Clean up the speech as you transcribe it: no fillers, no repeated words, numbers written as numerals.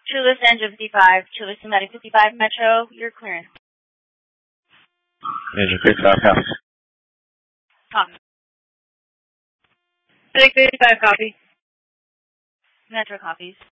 Chulis Engine 55, Chulis Pneumatic 55, Metro, you're clearance. Engine 55, copy. Copy. Medic 55, copy. Metro copies.